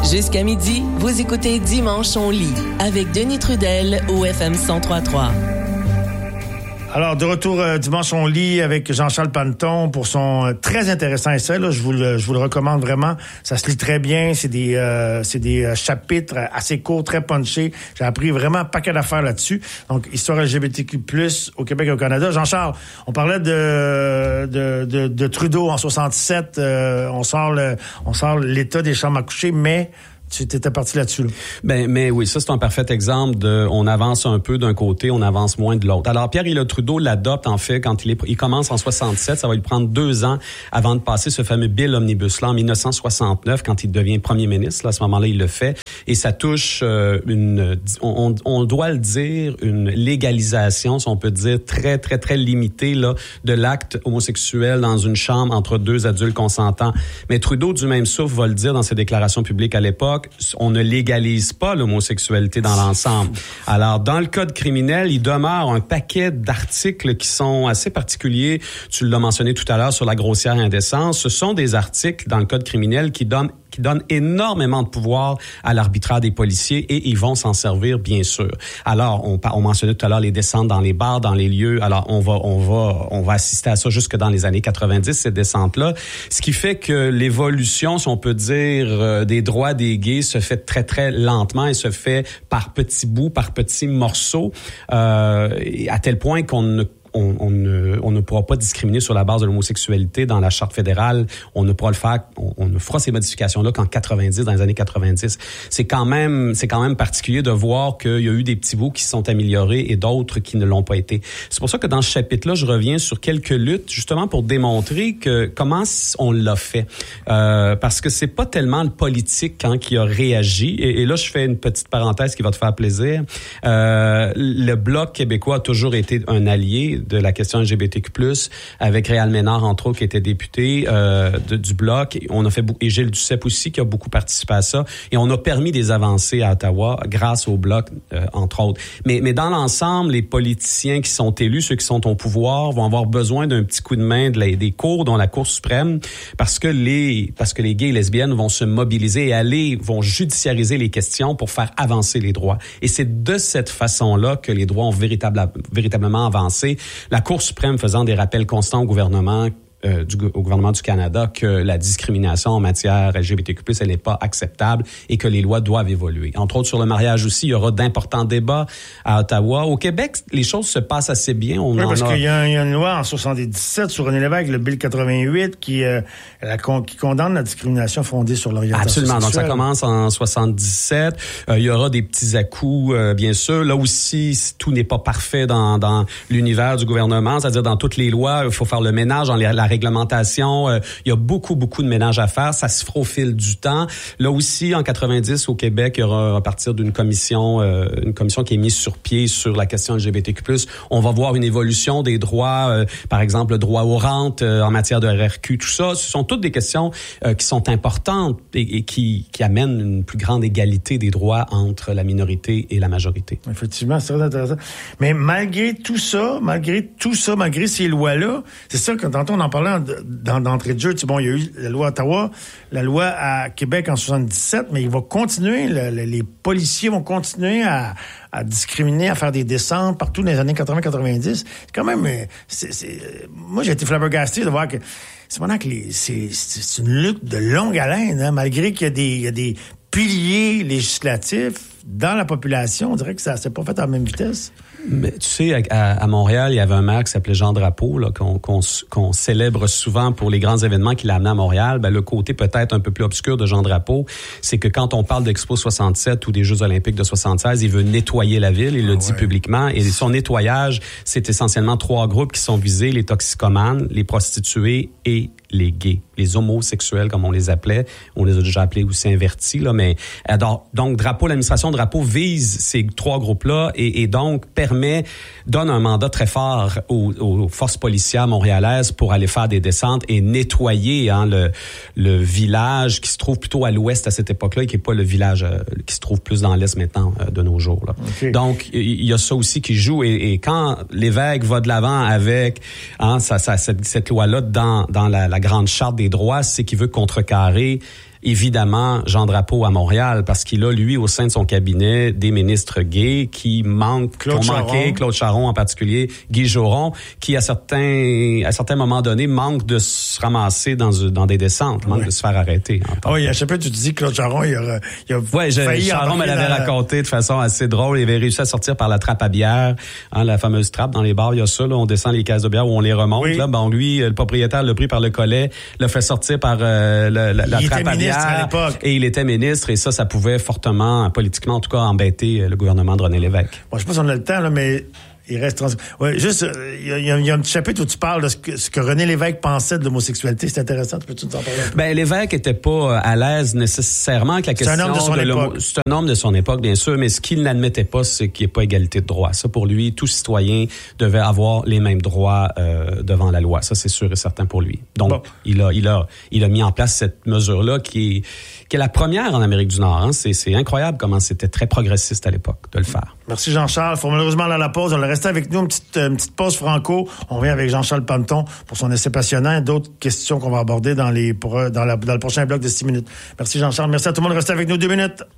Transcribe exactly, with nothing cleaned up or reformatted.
Jusqu'à midi, vous écoutez Dimanche on lit avec Denis Trudel au F M cent trois point trois. Alors, de retour euh, dimanche, on lit avec Jean-Charles Panneton pour son euh, très intéressant essai. Là, je vous le, je vous le recommande vraiment. Ça se lit très bien. C'est des, euh, c'est des euh, chapitres assez courts, très punchés. J'ai appris vraiment un paquet d'affaires là-dessus. Donc, histoire L G B T Q plus, au Québec et au Canada. Jean-Charles, on parlait de, de, de, de Trudeau en soixante-dix-sept. Euh, on sort le, on sort l'état des chambres à coucher, mais tu étais parti là-dessus, là. Ben, mais oui, ça, c'est un parfait exemple de, on avance un peu d'un côté, on avance moins de l'autre. Alors, Pierre-Éliott Trudeau l'adopte, en fait, quand il est, il commence en soixante-sept, ça va lui prendre deux ans avant de passer ce fameux Bill Omnibus-là en dix-neuf cent soixante-neuf, quand il devient premier ministre, là, à ce moment-là, il le fait. Et ça touche euh, une, on, on doit le dire, une légalisation, si on peut dire, très, très, très limitée, là, de l'acte homosexuel dans une chambre entre deux adultes consentants. Mais Trudeau, du même souffle, va le dire dans ses déclarations publiques à l'époque, on ne légalise pas l'homosexualité dans l'ensemble. Alors, dans le code criminel, il demeure un paquet d'articles qui sont assez particuliers. Tu l'as mentionné tout à l'heure sur la grossière indécence. Ce sont des articles dans le code criminel qui donnent qui donnent énormément de pouvoir à l'arbitraire des policiers et ils vont s'en servir, bien sûr. Alors, on, on mentionnait tout à l'heure les descentes dans les bars, dans les lieux. Alors, on va, on va, on va assister à ça jusque dans les années quatre-vingt-dix, ces descentes-là. Ce qui fait que l'évolution, si on peut dire, euh, des droits des gays se fait très, très lentement et se fait par petits bouts, par petits morceaux, euh, à tel point qu'on ne On, on, ne, on ne pourra pas discriminer sur la base de l'homosexualité dans la Charte fédérale. On ne pourra le faire, on, on ne fera ces modifications-là qu'en quatre-vingt-dix, dans les années quatre-vingt-dix. C'est quand même, c'est quand même particulier de voir qu'il y a eu des petits bouts qui se sont améliorés et d'autres qui ne l'ont pas été. C'est pour ça que dans ce chapitre-là, je reviens sur quelques luttes, justement pour démontrer que comment on l'a fait. Euh, parce que c'est pas tellement le politique hein, qui a réagi. Et, et là, je fais une petite parenthèse qui va te faire plaisir. Euh, le Bloc québécois a toujours été un allié de la question L G B T Q plus, avec Réal Ménard, entre autres, qui était député euh, de, du Bloc. On a fait beaucoup, et Gilles Duceppe aussi, qui a beaucoup participé à ça. Et on a permis des avancées à Ottawa grâce au Bloc, euh, entre autres. Mais, mais dans l'ensemble, les politiciens qui sont élus, ceux qui sont au pouvoir, vont avoir besoin d'un petit coup de main de la, des cours, dont la Cour suprême, parce que les parce que les gays et lesbiennes vont se mobiliser et aller, vont judiciariser les questions pour faire avancer les droits. Et c'est de cette façon-là que les droits ont véritable, véritablement avancé. La Cour suprême faisant des rappels constants au gouvernement Euh, du, au gouvernement du Canada que la discrimination en matière L G B T Q plus, elle n'est pas acceptable et que les lois doivent évoluer. Entre autres, sur le mariage aussi, il y aura d'importants débats à Ottawa. Au Québec, les choses se passent assez bien. On oui, en parce a... qu'il y a, il y a une loi en soixante-dix-sept sur René Lévesque, le Bill quatre-vingt-huit, qui, euh, la, qui condamne la discrimination fondée sur l'orientation Absolument. sexuelle. Donc, ça commence en soixante-dix-sept. Euh, il y aura des petits à-coups, euh, bien sûr. Là aussi, tout n'est pas parfait dans, dans l'univers du gouvernement. C'est-à-dire, dans toutes les lois, il faut faire le ménage dans les, la réglementation. Euh, il y a beaucoup, beaucoup de ménage à faire. Ça se fera au fil du temps. Là aussi, en quatre-vingt-dix, au Québec, il y aura à partir d'une commission, euh, une commission qui est mise sur pied sur la question L G B T Q plus. On va voir une évolution des droits, euh, par exemple, le droit aux rentes euh, en matière de R R Q, tout ça. Ce sont toutes des questions euh, qui sont importantes et, et qui, qui amènent une plus grande égalité des droits entre la minorité et la majorité. Effectivement, c'est très intéressant. Mais malgré tout ça, malgré tout ça, malgré ces lois-là, c'est ça que tantôt on en parlait en, dans, d'entrée de jeu. Tu sais, bon, il y a eu la loi à Ottawa, la loi à Québec en soixante-dix-sept, mais il va continuer, le, le, les policiers vont continuer à, à discriminer, à faire des descentes partout dans les années quatre-vingts quatre-vingt-dix. C'est quand même... C'est, c'est, moi, j'ai été flabbergasté de voir que c'est maintenant que les, c'est, c'est une lutte de longue haleine, hein, malgré qu'il y a des, il y a des piliers législatifs dans la population. On dirait que ça s'est pas fait à la même vitesse. Mais tu sais, à, à Montréal, il y avait un maire qui s'appelait Jean Drapeau, là, qu'on, qu'on, qu'on célèbre souvent pour les grands événements qu'il a amenés à Montréal. Ben, le côté peut-être un peu plus obscur de Jean Drapeau, c'est que quand on parle d'Expo soixante-sept ou des Jeux olympiques de soixante-seize, il veut nettoyer la ville, il le ah dit ouais. publiquement. Et son nettoyage, c'est essentiellement trois groupes qui sont visés, les toxicomanes, les prostituées et les gays, les homosexuels, comme on les appelait. On les a déjà appelés aussi invertis, là, mais alors, donc, Drapeau, l'administration Drapeau vise ces trois groupes-là et, et donc permet, donne un mandat très fort aux, aux forces policières montréalaises pour aller faire des descentes et nettoyer hein, le, le village qui se trouve plutôt à l'ouest à cette époque-là et qui n'est pas le village euh, qui se trouve plus dans l'est maintenant euh, de nos jours. Là. Okay. Donc, il y a ça aussi qui joue et, et quand l'évêque va de l'avant avec hein, ça, ça, cette, cette loi-là dans, dans la, la grande charte des droits, c'est qu'il veut contrecarrer évidemment Jean Drapeau à Montréal, parce qu'il a, lui, au sein de son cabinet, des ministres gays qui manquent, Claude qui ont manqué, Charon. Claude Charon en particulier, Guy Joron, qui à certains à certains moments donnés manquent de se ramasser dans, dans des descentes, manquent oui. de se faire arrêter. Ah oui, à chaque fois tu te dis Claude Charon, il a, il a ouais, je, failli Charon me l'avait dans... raconté de façon assez drôle. Il avait réussi à sortir par la trappe à bière, hein, la fameuse trappe dans les bars. Il y a ça, là, on descend les caisses de bière où on les remonte. Oui. Là, bon, lui, le propriétaire l'a pris par le collet, l'a fait sortir par euh, la, la, la trappe à bière. À l'époque. Et il était ministre, et ça, ça pouvait fortement, politiquement en tout cas, embêter le gouvernement de René Lévesque. Bon, je sais pas si on a le temps, là, mais il reste... Trans... Ouais, juste, il y, y, y a un petit chapitre où tu parles de ce que, ce que René Lévesque pensait de l'homosexualité. C'est intéressant. Peux-tu nous en parler un peu? Ben, Lévesque était pas à l'aise nécessairement avec la question C'est un homme de son de époque. C'est un homme de son époque, bien sûr, mais ce qu'il n'admettait pas, c'est qu'il n'y ait pas égalité de droits. Ça, pour lui, tout citoyen devait avoir les mêmes droits euh, devant la loi. Ça, c'est sûr et certain pour lui. Donc, bon. il a, il a, il a mis en place cette mesure-là qui est, qui est la première en Amérique du Nord. Hein. C'est, c'est incroyable comment c'était très progressiste à l'époque de le faire. Merci Jean-Charles. Il faut malheureusement aller à la pause. On va rester avec nous une petite, une petite pause franco. On revient avec Jean-Charles Panton pour son essai passionnant. D'autres questions qu'on va aborder dans les, pour, dans, la, dans le prochain bloc de six minutes. Merci Jean-Charles. Merci à tout le monde de rester avec nous deux minutes.